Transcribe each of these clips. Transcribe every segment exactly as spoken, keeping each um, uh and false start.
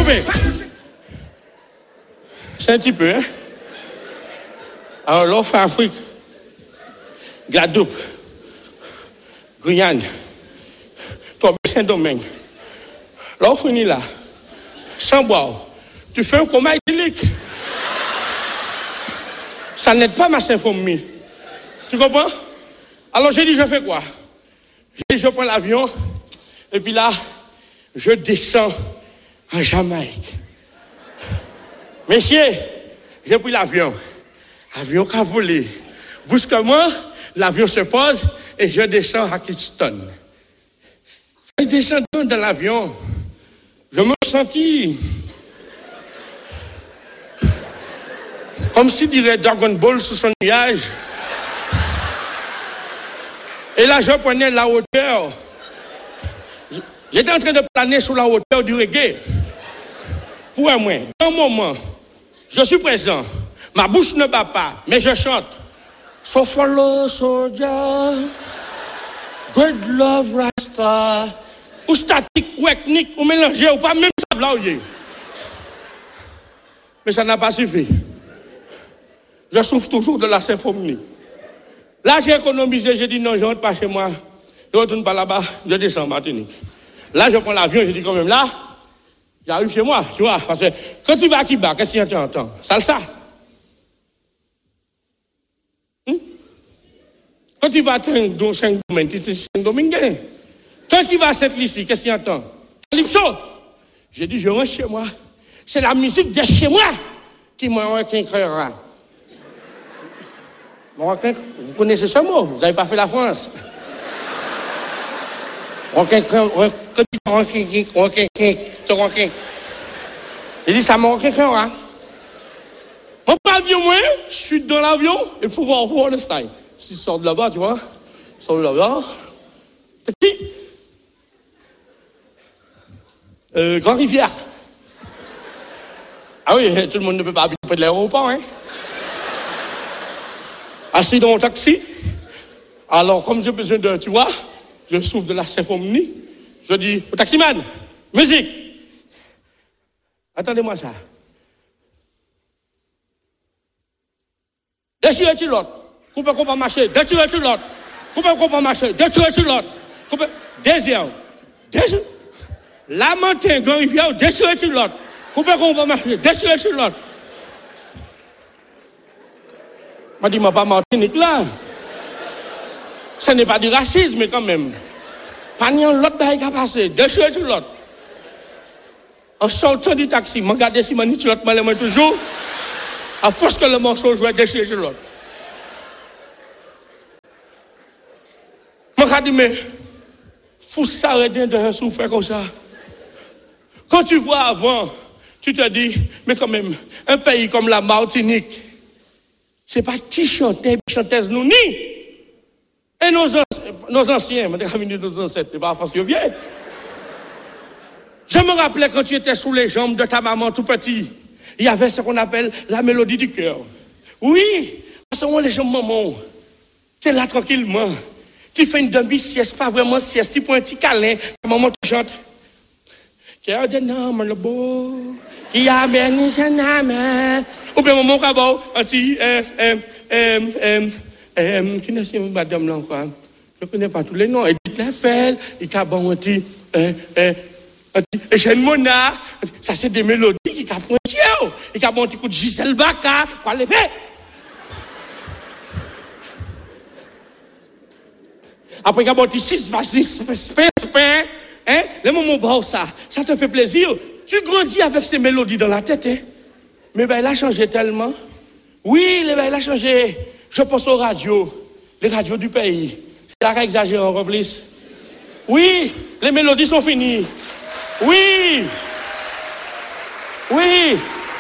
campé. C'est un petit peu, hein? Alors, l'offre Afrique, Guadeloupe, Guyane, Saint-Domingue. L'offre finit là, sans boire. Tu fais un coma idyllique. Ça n'aide pas ma symphonie. Tu comprends? Alors j'ai dit, je fais quoi? J'ai dit, je prends l'avion, et puis là, je descends en Jamaïque. Messieurs, j'ai pris l'avion. L'avion qui a volé. Brusquement, l'avion se pose, et je descends à Kingston. En descendant de l'avion, je me sentis comme si dirait Dragon Ball sous son nuage. Et là, je prenais la hauteur. J'étais en train de planer sur la hauteur du reggae. Pour moi, dans un moment, je suis présent. Ma bouche ne bat pas, mais je chante. So follow soldier, great love rasta. Ou statique, ou ethnique, ou mélangé, ou pas même ça là où il est. Mais ça n'a pas suffi. Je souffre toujours de la symphonie. Là, j'ai économisé, j'ai dit non, je ne rentre pas chez moi. Je ne retourne pas là-bas, je descends en Martinique. Là, je prends l'avion, je dis quand même là, j'arrive chez moi, tu vois. Parce que quand tu vas à Kiba, qu'est-ce que tu entends? Salsa. Hmm? Quand tu vas à Saint-Domingue, c'est Saint-Domingue. Quand tu vas à Sainte-Lucie, qu'est-ce que tu entends? Calypso. J'ai dit, je rentre chez moi. C'est la musique de chez moi qui m'a requinquera. Vous connaissez ce mot? Vous n'avez pas fait la France. Il dit, ça m'a requinquera. Mon avion, moi, je suis dans l'avion, il faut voir, voir le style. Si je sors de là-bas, tu vois, je sors de là-bas. Petit. Euh, Grand Rivière. Ah oui, tout le monde ne peut pas habiter près de l'aéroport, hein. Assis dans mon taxi. Alors, comme j'ai besoin de, tu vois, je souffre de la symphonie. Je dis au taximan, musique. Attendez-moi ça. Déchirez sur l'autre. Coupez qu'on va marcher. Déchirez sur l'autre. Coupez qu'on va marcher. Déchirez sur l'autre. Coupez. Deuxième. Deuxième. Lamentin, Grand Rivière, déchirez sur l'autre. Coupez qu'on va marcher. Déchirez sur l'autre. Je dis, ma pas Martinique là. Ce n'est pas du racisme, mais quand même. Pas n'y a l'autre bail qui a passé. Déchirez sur l'autre. En sortant du taxi, je regarde si je suis l'autre, toujours. À force que le morceau joue, déchiré sur l'autre. Je me dis, mais, faut s'arrêter de souffrir comme ça. Quand tu vois avant, tu te dis, mais quand même, un pays comme la Martinique, c'est pas qui chantait, chanteuse nous ni. Et nos, nos anciens, nos ancêtres, c'est pas parce que vieux. Je me rappelais quand tu étais sous les jambes de ta maman tout petit. Il y avait ce qu'on appelle la mélodie du cœur. Oui, parce que les gens maman, t'es là tranquillement. Tu fais une demi-sieste, pas vraiment sieste, tu prends un petit câlin, maman te chante. Cœur de homme le beau, qui a béni son âme. Ou bien maman cabot, un petit, euh, euh, euh, euh, euh, qui n'est-ce que madame là quoi? Je ne connais pas tous les noms. Edith Lefel, il cabot un petit, euh, euh, et j'ai une mona, ça c'est des mélodies qui capent un tiers. Il capent un petit coup de Gisèle Baka, quoi les fait? Après, il y a un petit six, six, hein? Le moment où ça, ça te fait plaisir. Tu grandis avec ces mélodies dans la tête, hein? Mais ben, il a changé tellement. Oui, ben, il a changé. Je pense aux radios, les radios du pays. C'est là qu'exagère en remplisse. Oui, les mélodies sont finies. Oui. Oui.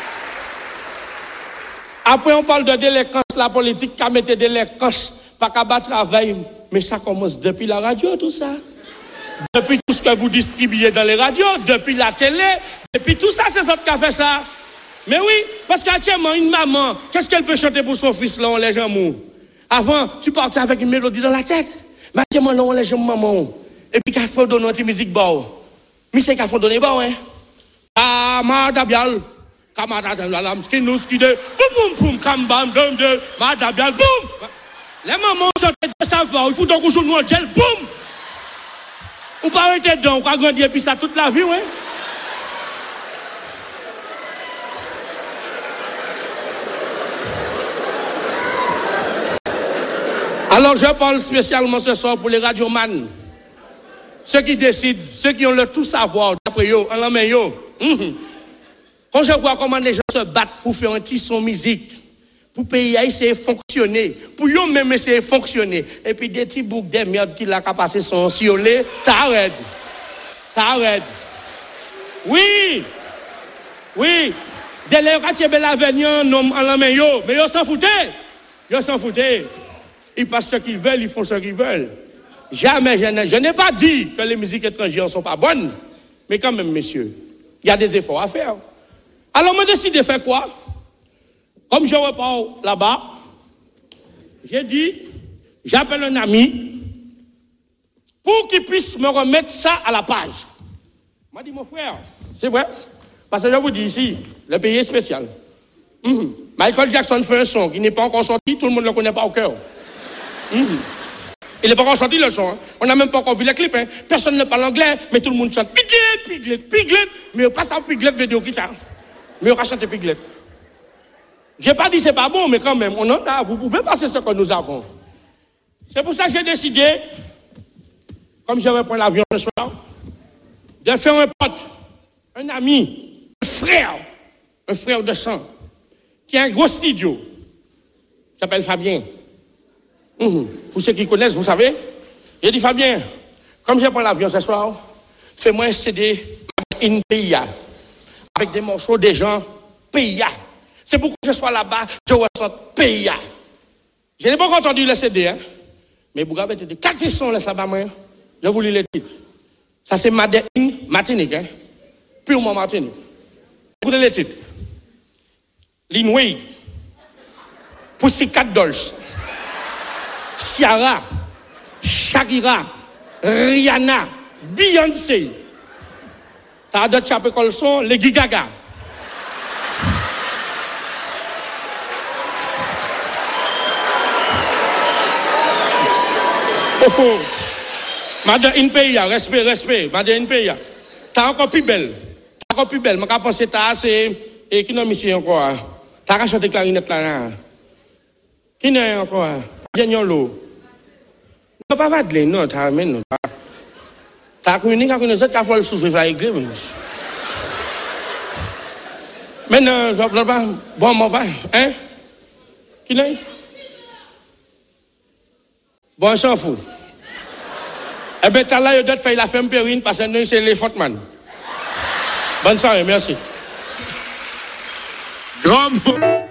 Après, on parle de délinquance, la politique qui a mis délinquance, pas qu'à battre travail. Mais ça commence depuis la radio, tout ça. Depuis tout ce que vous distribuez dans les radios, depuis la télé, depuis tout ça, c'est ça qui a fait ça. Mais oui, parce qu'actuellement, une maman, qu'est-ce qu'elle peut chanter pour son fils, là, on les gens mou? Avant, tu partais avec une mélodie dans la tête. Mais actuellement, là, on les gens maman. Et puis, qu'elle fait donner une petite musique, bon. Mais c'est qu'elle fait donner, bon, hein. Kamadabial. Kamadabial, skinous, skide, boum, boum, boum, kambam, dum, de, madabial, boum. Les mamans chantent de savoir, il faut donc qu'on joue nous en gel, boum. Ou pas arrêter dedans, ou pas grandir, puis ça toute la vie, ouais. Alors je parle spécialement ce soir pour les radiomans. Ceux qui décident, ceux qui ont le tout savoir, d'après eux, en la main, mm-hmm. Quand je vois comment les gens se battent pour faire un petit son musique, pour payer, essayer de fonctionner, pour eux-mêmes essayer de fonctionner, et puis des petits boucs de merde qui l'ont passé son siolet, t'arrêtes. T'arrêtes. Oui. Oui. Dès les quartiers de l'avenir, non, en la main, mais ils s'en foutaient. Ils s'en foutaient. Ils passent ce qu'ils veulent, ils font ce qu'ils veulent. Jamais, je n'ai pas dit que les musiques étrangères ne sont pas bonnes. Mais quand même, messieurs, il y a des efforts à faire. Alors, moi, décide de faire quoi? Comme je repars là-bas, j'ai dit, j'appelle un ami pour qu'il puisse me remettre ça à la page. Il m'a dit, mon frère, c'est vrai. Parce que je vous dis ici, le pays est spécial. Mm-hmm. Michael Jackson fait un son qui n'est pas encore sorti, tout le monde ne le connaît pas au cœur. Mmh. Il n'est pas encore sorti le son. Hein. On n'a même pas encore vu les clips. Hein. Personne ne parle anglais, mais tout le monde chante Piglet, Piglet, Piglet. Mais on passe à Piglet vidéo qui ça. Mais on va chanter Piglet. Je n'ai pas dit c'est pas bon, mais quand même, on en a. Vous pouvez passer ce que nous avons. C'est pour ça que j'ai décidé, comme je vais prendre l'avion ce soir, de faire un pote, un ami, un frère, un frère de sang, qui a un gros studio. Il s'appelle Fabien. Mmh. Pour ceux qui connaissent, vous savez, j'ai dit Fabien, comme je prends l'avion ce soir, fais-moi un C D in P I A, avec des morceaux des gens P I A. C'est pour que je sois là-bas, je ressens P I A. Je n'ai pas encore entendu le C D, hein? Mais vous avez des quatre sons là, ça va, moi. Je vous lis les titres. Ça, c'est Made in Martinique, hein? Purement Martinique. Écoutez les titres. Lin Wade, Pussycat Dolls, Ciara, Shakira, Rihanna, Beyoncé. T'as d'autres chapeux comme son, les Gigaga. Au fond, Madame in P I A, respect, respect, Madame in P I A. T'as encore plus belle. T'as encore plus belle. Je pense que t'as assez. Et qui n'a mis ici encore? T'as qu'à chanter clarinette là. Qui n'a encore? Daniel Lo. Non, pas Madeleine, non, t'as amené, non. T'as connu qu'à connaître qu'à faire le sous-souffle à l'église. Maintenant, je ne pas. Bon, mon père, hein? Qui n'a? Bon, on s'en fout. Eh bien, t'as là, il doit faire la femme périne parce que c'est l'éléphant man. Bonne soirée, merci. Grand